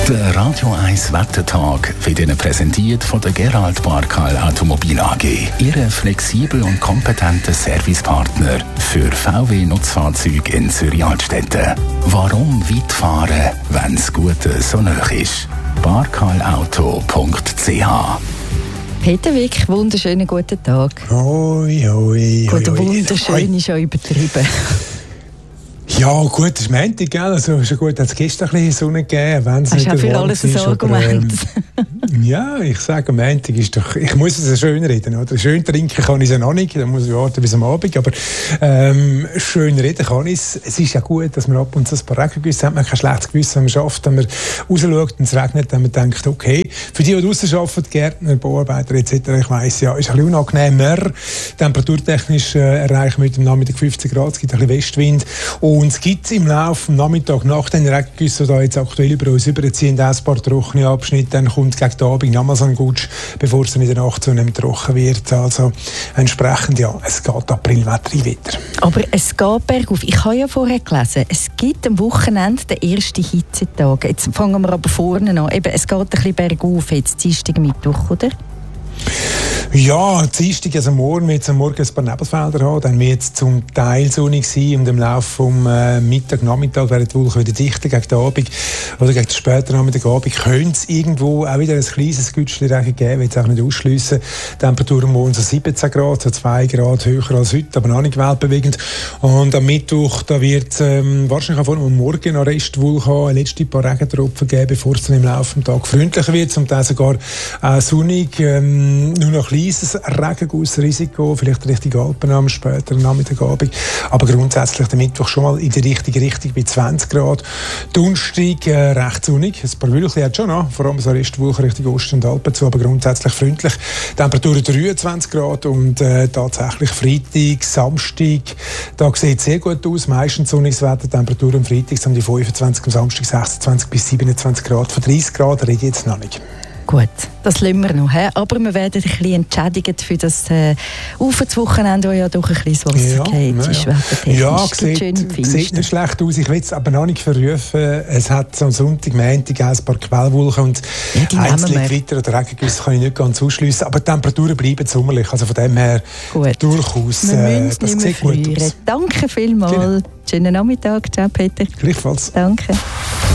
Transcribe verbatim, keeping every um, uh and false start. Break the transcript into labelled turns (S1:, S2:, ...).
S1: Der Radio eins Wettertag wird Ihnen präsentiert von der Gerald Barkal Automobil A G. Ihre flexibel und kompetente Servicepartner für V W-Nutzfahrzeuge in Zürich-Altstetten. Warum weit fahren, wenn das Gute so nah ist? barkalauto punkt c h
S2: Peter Wick, wunderschönen guten Tag.
S3: Hoi, hoi,
S2: Gut,
S3: hoi,
S2: wunderschön
S3: hoi.
S2: ist ja übertrieben.
S3: Ja, gut, das ist Montag, gell? Also, schon gut, hat es gestern ein bisschen Sonne gegeben. Wenn es
S2: Hast
S3: nicht
S2: du auch für
S3: warm
S2: alles ein
S3: ist, aber,
S2: Argument?
S3: Ähm, ja, ich sage, Montag ist doch, ich muss es schön reden, oder? Schön trinken kann ich es ja noch nicht, dann muss ich warten bis am Abend, aber ähm, schön reden kann ich es. Es ist ja gut, dass man ab und zu ein paar Regengüsse hat, man hat kein schlechtes Gewissen, wenn man schafft, wenn man rausschaut und es regnet, dann man denkt, okay, für die, die draussen arbeiten, Gärtner, Bauarbeiter et cetera, ich weiss ja, ist ein bisschen unangenehmer. Temperaturtechnisch äh, erreichen wir mit dem Nachmittag fünfzehn Grad, es gibt ein bisschen Westwind und es gibt im Laufe am Nachmittag nach den Regengüssen, die da jetzt aktuell über uns überziehen, ein paar trockene Abschnitte, dann kommt gegen den Abend nochmals ein Gutsch, bevor es dann in der Nacht zunehmend trocken wird. Also entsprechend, ja, es geht Aprilwetter weiter.
S2: Aber es geht bergauf. Ich habe ja vorher gelesen, es gibt am Wochenende den ersten Hitzetag. Jetzt fangen wir aber vorne an. Eben, es geht ein bisschen bergauf, jetzt Dienstag, Mittwoch, oder?
S3: Ja, Dienstag, also morgen wird es am Morgen ein paar Nebelfelder haben, dann wird es zum Teil sonnig sein und im Laufe vom äh, Mittag, Nachmittag werden die Wolken wieder dichter gegen den Abend oder gegen den späteren Nachmittag, Abend könnte es irgendwo auch wieder ein kleines Gütschchen Regen geben, will es auch nicht ausschliessen. Temperatur morgen so siebzehn Grad, so zwei Grad höher als heute, aber noch nicht weltbewegend. Und am Mittwoch, da wird es ähm, wahrscheinlich auch vor allem am Morgen noch Restwolken haben, ein letztes paar Regentropfen geben, bevor es dann im Laufe des Tages freundlicher wird, zum Teil sogar äh, sonnig, ähm, nur noch kleines Regengussrisiko, vielleicht Richtung Alpen am späteren Nachmittagabend, aber grundsätzlich der Mittwoch schon mal in die richtige Richtung bei zwanzig Grad. Donnerstag äh, recht sonnig, ein paar Wölkchen hat schon noch, vor allem so Restwoche Richtung Osten und Alpen zu, aber grundsätzlich freundlich. Temperatur dreiundzwanzig Grad und äh, tatsächlich Freitag, Samstag, da sieht es sehr gut aus, meistens sonniges Wetter, Temperatur am Freitag um die fünfundzwanzig, am Samstag sechsundzwanzig bis siebenundzwanzig Grad, von dreißig Grad rede ich jetzt noch nicht.
S2: Gut, das lassen wir noch. He? Aber wir werden ein bisschen entschädigt für das äh, Wochenende, das ja doch ein bisschen das Wasser geht.
S3: Ja,
S2: ist
S3: ja. ja sieht, sieht nicht schlecht aus. Ich will es aber noch nicht verrufen. Es hat am Sonntag, Montag ein paar Quellwolken und
S2: ja,
S3: einzelne Gewitter oder Regengüsse kann ich nicht ganz ausschliessen. Aber die Temperaturen bleiben sommerlich. Also von dem her
S2: gut.
S3: Durchaus.
S2: Wir
S3: äh, das sieht gut aus.
S2: Danke vielmals. Genau. Schönen Nachmittag. Ciao, Peter.
S3: Gleichfalls.
S2: Danke.